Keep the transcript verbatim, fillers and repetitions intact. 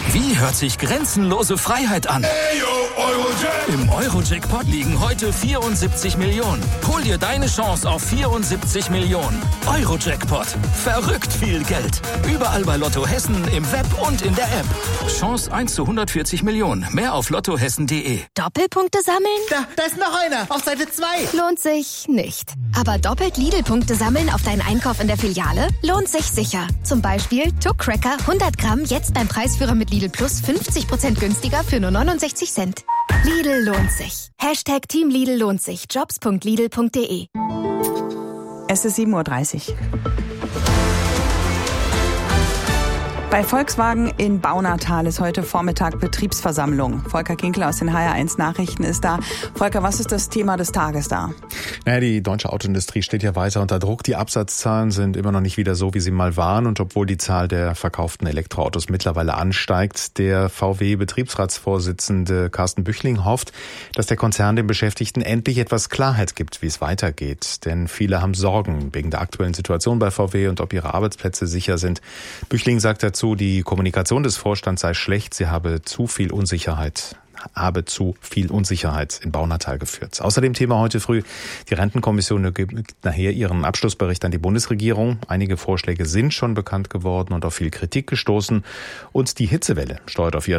Wie hört sich grenzenlose Freiheit an? Im Euro-Jackpot liegen heute vierundsiebzig Millionen. Hol dir deine Chance auf vierundsiebzig Millionen. Euro-Jackpot. Verrückt viel Geld. Überall bei Lotto Hessen, im Web und in der App. Chance eins zu hundertvierzig Millionen. Mehr auf lottohessen punkt de. Doppelpunkte sammeln? Da, da ist noch einer. Auf Seite zwei. Lohnt sich nicht. Aber doppelt Lidl-Punkte sammeln auf deinen Einkauf in der Filiale? Lohnt sich sicher. Zum Beispiel Tuck-Cracker hundert Gramm jetzt beim Preisführer mit Lidl Plus fünfzig Prozent günstiger für nur neunundsechzig Cent. Lidl lohnt sich. Hashtag Team Lidl lohnt sich. jobs punkt lidl punkt de. Es ist sieben Uhr dreißig. Bei Volkswagen in Baunatal ist heute Vormittag Betriebsversammlung. Volker Kinkel aus den H R eins Nachrichten ist da. Volker, was ist das Thema des Tages da? Naja, die deutsche Autoindustrie steht ja weiter unter Druck. Die Absatzzahlen sind immer noch nicht wieder so, wie sie mal waren. Und obwohl die Zahl der verkauften Elektroautos mittlerweile ansteigt, der V W-Betriebsratsvorsitzende Carsten Büchling hofft, dass der Konzern den Beschäftigten endlich etwas Klarheit gibt, wie es weitergeht. Denn viele haben Sorgen wegen der aktuellen Situation bei V W und ob ihre Arbeitsplätze sicher sind. Büchling sagt dazu, die Kommunikation des Vorstands sei schlecht, sie habe zu viel Unsicherheit habe zu viel Unsicherheit in Baunatal geführt. Außerdem Thema heute früh, die Rentenkommission gibt nachher ihren Abschlussbericht an die Bundesregierung. Einige Vorschläge sind schon bekannt geworden und auf viel Kritik gestoßen. Und die Hitzewelle steuert auf ihren